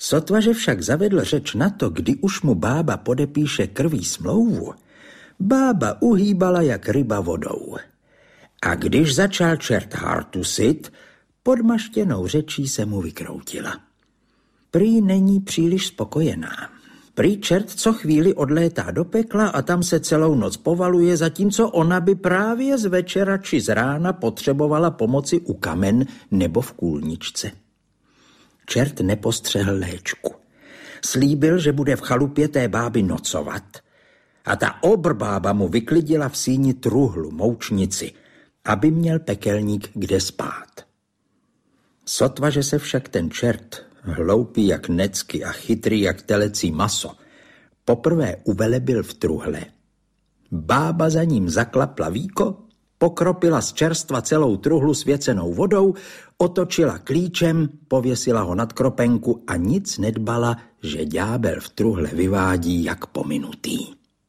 Sotva, že však zavedl řeč na to, kdy už mu bába podepíše krví smlouvu, bába uhýbala jak ryba vodou. A když začal čert hartusit, podmaštěnou řečí se mu vykroutila. Prý není příliš spokojená. Prý čert co chvíli odlétá do pekla a tam se celou noc povaluje, zatímco ona by právě z večera či z rána potřebovala pomoci u kamen nebo v kůlničce. Čert nepostřehl léčku. Slíbil, že bude v chalupě té báby nocovat a ta obrbába mu vyklidila v síni truhlu, moučnici, aby měl pekelník kde spát. Sotva, že se však ten čert, hloupý jak necky a chytrý jak telecí maso, poprvé uvelebil v truhle, bába za ním zaklapla víko, pokropila z čerstva celou truhlu svěcenou vodou, otočila klíčem, pověsila ho nad kropenku a nic nedbala, že ďábel v truhle vyvádí jak pominutý.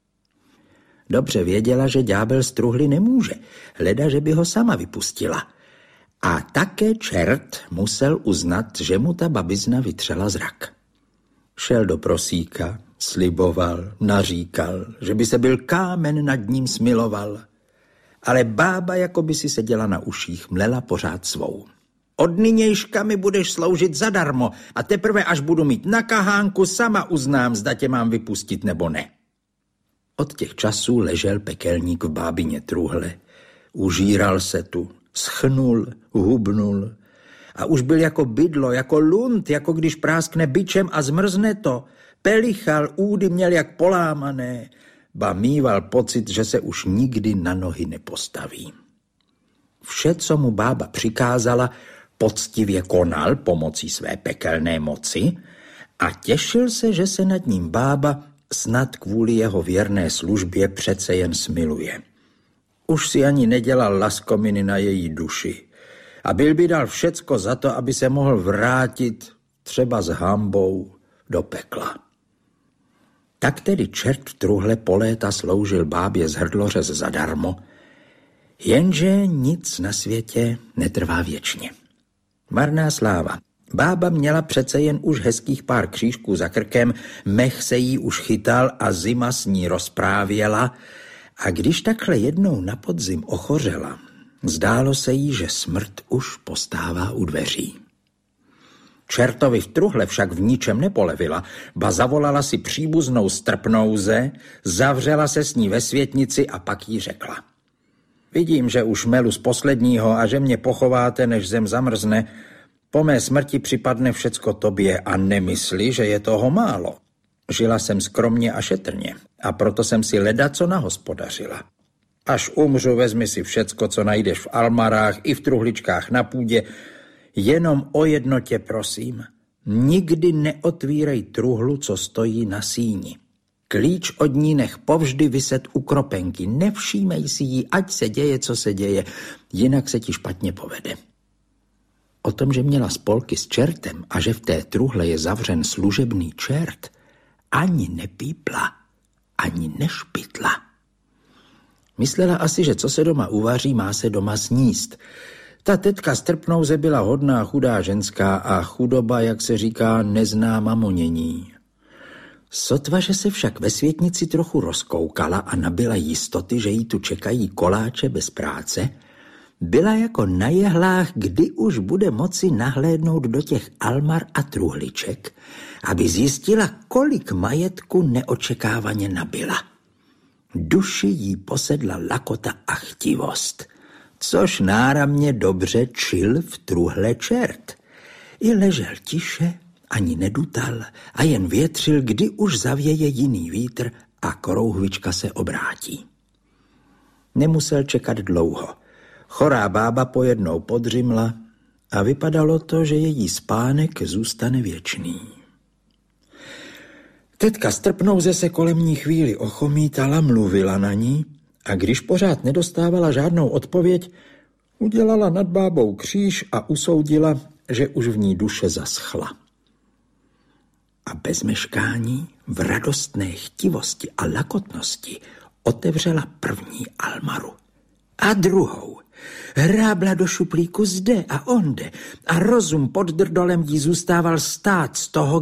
Dobře věděla, že ďábel z truhly nemůže, hleda, že by ho sama vypustila. A také čert musel uznat, že mu ta babizna vytřela zrak. Šel do prosíka, sliboval, naříkal, že by se byl kámen nad ním smiloval. Ale bába jako by si seděla na uších, mlela pořád svou. Od nynějška mi budeš sloužit zadarmo a teprve až budu mít na kahánku, sama uznám, zda tě mám vypustit nebo ne. Od těch časů ležel pekelník v bábině truhle, užíral se tu, schnul, hubnul a už byl jako bydlo, jako lund, jako když práskne bičem a zmrzne to. Pelichal, údy měl jak polámané, ba mýval pocit, že se už nikdy na nohy nepostaví. Vše, co mu bába přikázala, poctivě konal pomocí své pekelné moci a těšil se, že se nad ním bába snad kvůli jeho věrné službě přece jen smiluje. Už si ani nedělal laskominy na její duši a byl by dal všecko za to, aby se mohl vrátit třeba s hanbou do pekla. Tak tedy čert v truhle po léta sloužil bábě z hrdlořez zadarmo, jenže nic na světě netrvá věčně. Marná sláva. Bába měla přece jen už hezkých pár křížků za krkem, mech se jí už chytal a zima s ní rozprávěla, a když takhle jednou na podzim ochořela, zdálo se jí, že smrt už postává u dveří. Čertovi v truhle však v ničem nepolevila, ba zavolala si příbuznou strpnouze, zavřela se s ní ve světnici a pak jí řekla: Vidím, že už melu z posledního a že mě pochováte, než zem zamrzne. Po mé smrti připadne všecko tobě a nemysli, že je toho málo. Žila jsem skromně a šetrně a proto jsem si ledaco nahospodařila. Až umřu, vezmi si všecko, co najdeš v almarách i v truhličkách na půdě. Jenom o jedno tě prosím, nikdy neotvírej truhlu, co stojí na síni. Klíč od ní nech povždy viset u kropenky, nevšímej si jí, ať se děje, co se děje, jinak se ti špatně povede. O tom, že měla spolky s čertem a že v té truhle je zavřen služebný čert, ani nepípla, ani nešpitla. Myslela asi, že co se doma uvaří, má se doma sníst. Ta tetka strpnouze byla hodná chudá ženská a chudoba, jak se říká, nezná mamonění. Sotva, že se však ve světnici trochu rozkoukala a nabyla jistoty, že jí tu čekají koláče bez práce, byla jako na jehlách, kdy už bude moci nahlédnout do těch almar a truhliček, aby zjistila, kolik majetku neočekávaně nabyla. Duši jí posedla lakota a chtivost, což náramně dobře čil v truhle čert. I ležel tiše, ani nedutal a jen větřil, kdy už zavěje jiný vítr a korouhvička se obrátí. Nemusel čekat dlouho. Chorá bába pojednou podřimla a vypadalo to, že její spánek zůstane věčný. Tetka strpnouze se kolem ní chvíli ochomítala, mluvila na ní a když pořád nedostávala žádnou odpověď, udělala nad bábou kříž a usoudila, že už v ní duše zaschla. A bez meškání, v radostné chtivosti a lakotnosti otevřela první almaru a druhou. Hrábla do šuplíku zde a onde a rozum pod drdolem jí zůstával stát z toho,